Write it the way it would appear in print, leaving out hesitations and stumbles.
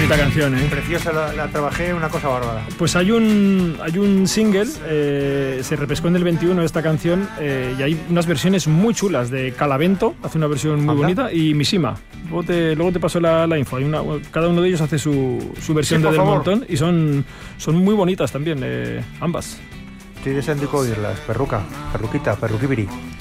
bonita canción, ¿eh? Preciosa, la trabajé, una cosa bárbara. Pues hay un single, se repescó en el 21 esta canción, y hay unas versiones muy chulas de Calavento, hace una versión muy bonita, y Mishima. Luego te paso la info. Cada uno de ellos hace su versión de Del Montón, y son muy bonitas también, ambas. Estoy deseando oírlas. Perruquita, perruquibiri.